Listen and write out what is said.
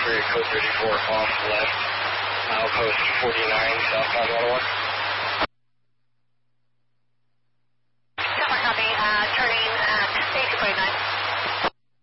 area code 34 off left, outpost 49 southbound Ottawa.